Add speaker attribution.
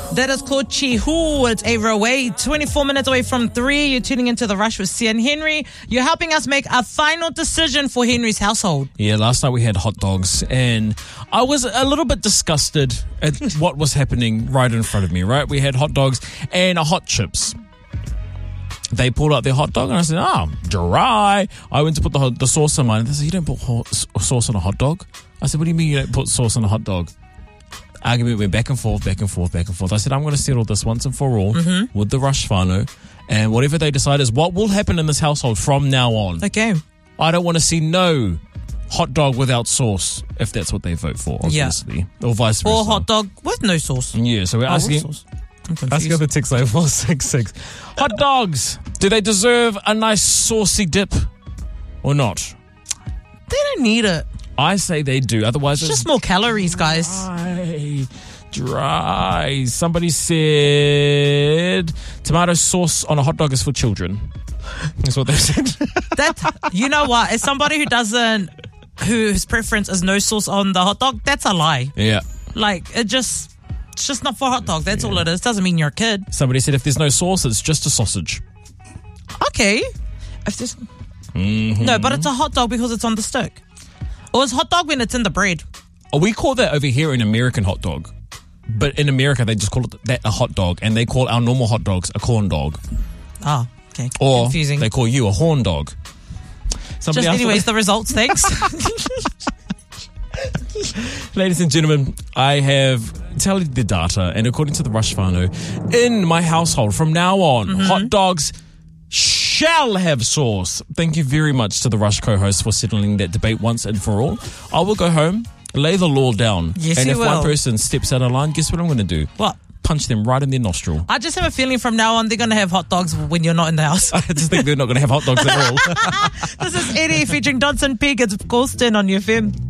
Speaker 1: That is called Chihu. It's over away, 24 minutes away from 3. You're tuning into The Rush with Sia and Henry. You're helping us make a final decision for Henry's household.
Speaker 2: Yeah, last night we had hot dogs and I was a little bit disgusted at what was happening right in front of me, right? We had hot dogs and hot chips. They pulled out their hot dog and I said, dry. I went to put the sauce on mine. They said, you don't put sauce on a hot dog? I said, what do you mean you don't put sauce on a hot dog? Argument went back and forth. I said, I'm going to settle this once and for all with the Rush whānau, and whatever they decide is what will happen in this household from now on.
Speaker 1: Okay.
Speaker 2: I don't want to see no hot dog without sauce, if that's what they vote for, obviously. Yeah. Or vice versa.
Speaker 1: Or hot dog with no sauce.
Speaker 2: Yeah, so we're asking... Asking the text line 466. Hot dogs, do they deserve a nice saucy dip or not?
Speaker 1: They don't need it.
Speaker 2: I say they do. Otherwise,
Speaker 1: it's just more calories, guys.
Speaker 2: Dry. Somebody said tomato sauce on a hot dog is for children. That's what they said.
Speaker 1: You know what? As somebody whose preference is no sauce on the hot dog, that's a lie.
Speaker 2: Yeah.
Speaker 1: Like, it's just not for hot dog. That's all it is. Doesn't mean you're a kid.
Speaker 2: Somebody said if there's no sauce, it's just a sausage.
Speaker 1: Okay. If there's... No, but it's a hot dog because it's on the stick. Or it's hot dog when it's in the bread.
Speaker 2: We call that over here an American hot dog. But in America, they just call it that a hot dog. And they call our normal hot dogs a corn dog.
Speaker 1: Oh, okay.
Speaker 2: Or
Speaker 1: confusing.
Speaker 2: They call you a horn dog.
Speaker 1: The results, thanks.
Speaker 2: Ladies and gentlemen, I have tallied the data. And according to the Rush whānau, in my household from now on, hot dogs shall have sauce. Thank you very much to the Rush co-host for settling that debate once and for all. I will go home, lay the law down.
Speaker 1: Yes,
Speaker 2: and
Speaker 1: you
Speaker 2: if
Speaker 1: will.
Speaker 2: one person steps out of line, guess what I'm going to do?
Speaker 1: What?
Speaker 2: Punch them right in their nostril.
Speaker 1: I just have a feeling from now on they're going to have hot dogs when you're not in the house.
Speaker 2: I just think they're not going to have hot dogs at all.
Speaker 1: This is Eddie featuring Dodson Peak. It's of course 10 on UFM.